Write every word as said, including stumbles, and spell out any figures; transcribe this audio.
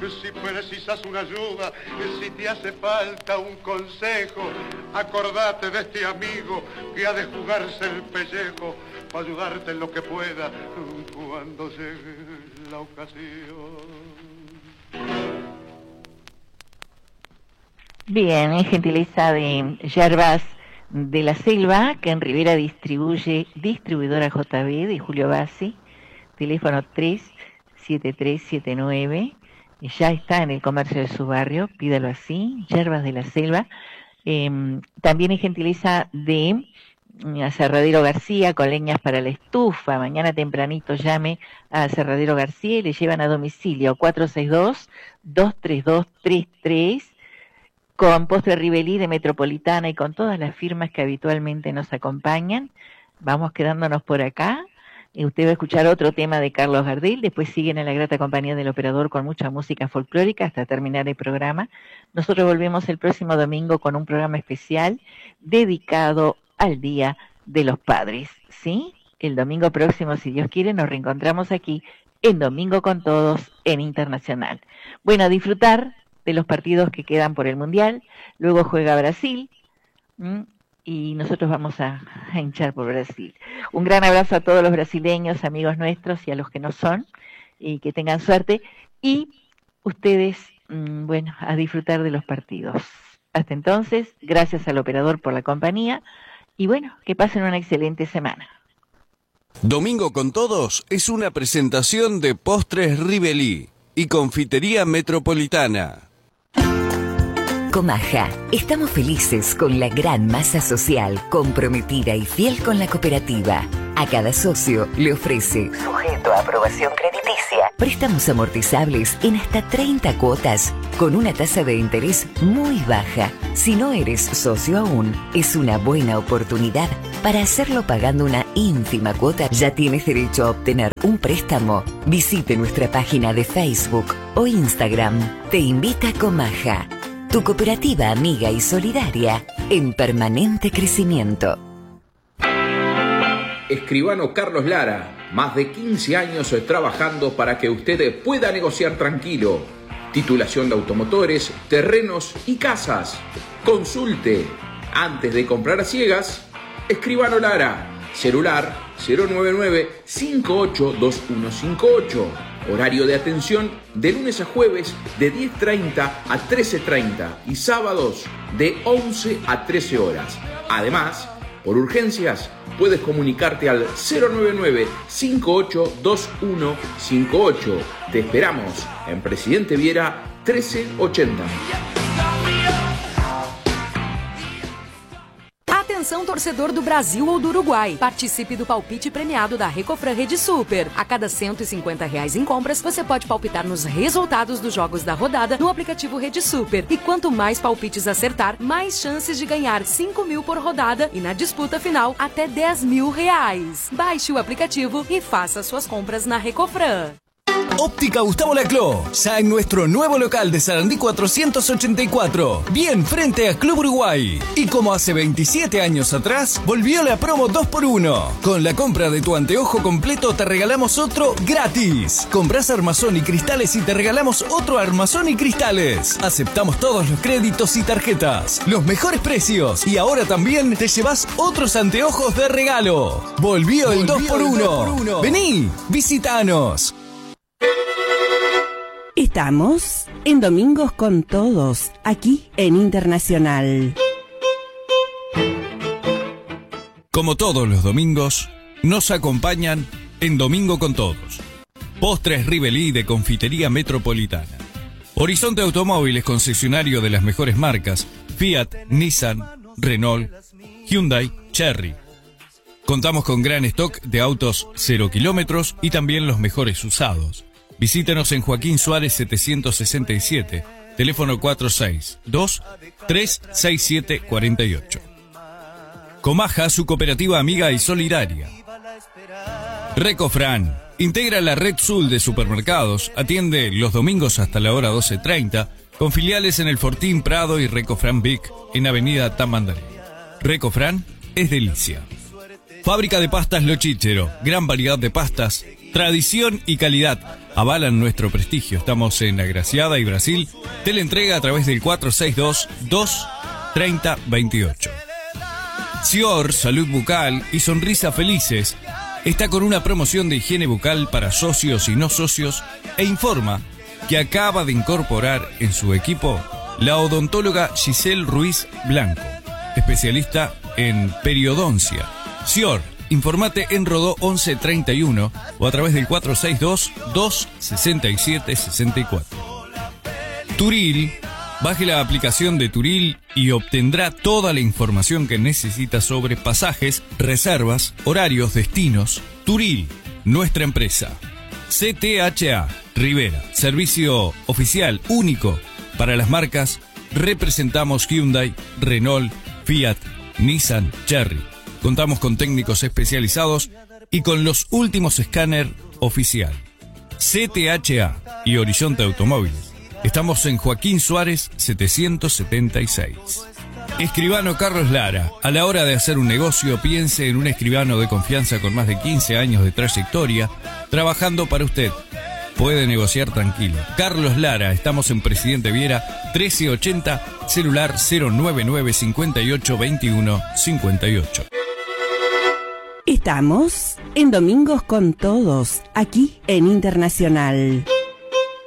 Si precisas una ayuda, si te hace falta un consejo, acordate de este amigo que ha de jugarse el pellejo para ayudarte en lo que pueda cuando llegue la ocasión. Bien, es gentileza de Yerbas de la Selva, que en Rivera distribuye distribuidora J B de Julio Bassi, teléfono tres siete tres siete nueve, ya está en el comercio de su barrio, pídalo así, Yerbas de la Selva. Eh, también es gentileza de Aserradero García, con leñas para la estufa. Mañana tempranito llame a Aserradero García y le llevan a domicilio cuatro seis dos, dos tres dos tres tres, con postre Ribelí de Metropolitana y con todas las firmas que habitualmente nos acompañan. Vamos quedándonos por acá. Y usted va a escuchar otro tema de Carlos Gardel, después siguen en la grata compañía del operador con mucha música folclórica hasta terminar el programa. Nosotros volvemos el próximo domingo con un programa especial dedicado al Día de los Padres, ¿sí? El domingo próximo, si Dios quiere, nos reencontramos aquí en Domingo con Todos en Internacional. Bueno, a disfrutar de los partidos que quedan por el Mundial. Luego juega Brasil, ¿m? y nosotros vamos a, a hinchar por Brasil. Un gran abrazo a todos los brasileños, amigos nuestros, y a los que no son, y que tengan suerte. Y ustedes, mmm, bueno, a disfrutar de los partidos. Hasta entonces, gracias al operador por la compañía, y bueno, que pasen una excelente semana. Domingo con Todos es una presentación de Postres Ribelí y Confitería Metropolitana. Comaja, estamos felices con la gran masa social, comprometida y fiel con la cooperativa. A cada socio le ofrece, sujeto a aprobación crediticia, préstamos amortizables en hasta treinta cuotas, con una tasa de interés muy baja. Si no eres socio aún, es una buena oportunidad para hacerlo pagando una ínfima cuota. Ya tienes derecho a obtener un préstamo. Visite nuestra página de Facebook o Instagram. Te invita Comaja, tu cooperativa amiga y solidaria en permanente crecimiento. Escribano Carlos Lara, más de quince años trabajando para que usted pueda negociar tranquilo. Titulación de automotores, terrenos y casas. Consulte. Antes de comprar a ciegas, Escribano Lara. Celular cero nueve nueve, cinco ocho dos uno cinco ocho. Horario de atención de lunes a jueves de diez treinta a trece treinta y sábados de once a trece horas. Además, por urgencias, puedes comunicarte al cero nueve nueve, cinco ocho dos uno cinco ocho. Te esperamos en Presidente Viera trece ochenta. Atenção, torcedor do Brasil ou do Uruguai. Participe do palpite premiado da Recofran Rede Super. A cada cento e cinquenta reais em compras, você pode palpitar nos resultados dos jogos da rodada no aplicativo Rede Super. E quanto mais palpites acertar, mais chances de ganhar cinco mil por rodada e na disputa final, até dez mil reais. Baixe o aplicativo e faça suas compras na Recofran. Óptica Gustavo Laclau, ya en nuestro nuevo local de Sarandí cuatrocientos ochenta y cuatro, bien frente a Club Uruguay. Y como hace veintisiete años atrás, volvió la promo dos por uno. Con la compra de tu anteojo completo te regalamos otro gratis. Comprás armazón y cristales y te regalamos otro armazón y cristales. Aceptamos todos los créditos y tarjetas, los mejores precios. Y ahora también te llevas otros anteojos de regalo. Volvió el dos por uno. Vení, visitanos. Estamos en Domingos con Todos, aquí en Internacional. Como todos los domingos, nos acompañan en Domingo con Todos. Postres Ribelí de Confitería Metropolitana. Horizonte Automóviles, concesionario de las mejores marcas: Fiat, Nissan, Renault, Hyundai, Chery. Contamos con gran stock de autos cero kilómetros y también los mejores usados. Visítenos en Joaquín Suárez setecientos sesenta y siete, teléfono cuatro seis dos, tres seis siete cuatro ocho. Comaja, su cooperativa amiga y solidaria. Recofran, integra la red Sul de supermercados, atiende los domingos hasta la hora doce treinta, con filiales en el Fortín, Prado y Recofran Vic, en Avenida Tamandaré. Recofran es delicia. Fábrica de pastas Lo Chichero, gran variedad de pastas, tradición y calidad. avalan nuestro prestigio. Estamos en Agraciada y Brasil. Teleentrega a través del cuatro seis dos, dos tres cero, dos ocho. Sior Salud Bucal y Sonrisa Felices está con una promoción de higiene bucal para socios y no socios e informa que acaba de incorporar en su equipo la odontóloga Giselle Ruiz Blanco, especialista en periodoncia. Sior, informate en Rodó once treinta y uno o a través del cuatro seis dos, dos seis siete, seis cuatro. Turil, baje la aplicación de Turil y obtendrá toda la información que necesita sobre pasajes, reservas, horarios, destinos. Turil, nuestra empresa. C T H A Rivera, servicio oficial único para las marcas. Representamos Hyundai, Renault, Fiat, Nissan, Chery. Contamos con técnicos especializados y con los últimos escáner oficial. C T H A y Horizonte Automóviles. Estamos en Joaquín Suárez setecientos setenta y seis. Escribano Carlos Lara. A la hora de hacer un negocio, piense en un escribano de confianza con más de quince años de trayectoria, trabajando para usted. Puede negociar tranquilo. Carlos Lara, estamos en Presidente Viera trece ochenta, celular cero nueve nueve cinco ocho dos uno cinco ocho. Estamos en Domingos con Todos, aquí en Internacional.